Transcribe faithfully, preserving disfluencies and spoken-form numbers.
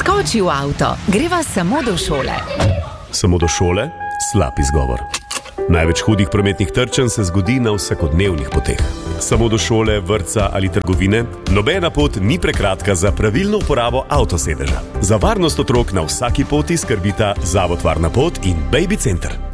Skoči v avto, greva samo do šole. Samo do šole? Slab izgovor. Največ hudih prometnih trčenj se zgodi na vsakodnevnih poteh. Samo do šole, vrtca ali trgovine? Nobena pot ni prekratka za pravilno uporabo avtosedeža. Za varnost otrok na vsaki poti skrbita Zavod Varna pot in Baby Center.